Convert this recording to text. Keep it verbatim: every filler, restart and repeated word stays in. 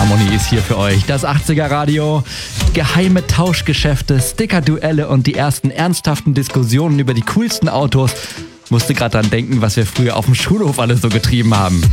Elbphilharmonie ist hier für euch. Das achtziger Radio, geheime Tauschgeschäfte, Sticker-Duelle und die ersten ernsthaften Diskussionen über die coolsten Autos. Musste gerade dran denken, was wir früher auf dem Schulhof alles so getrieben haben.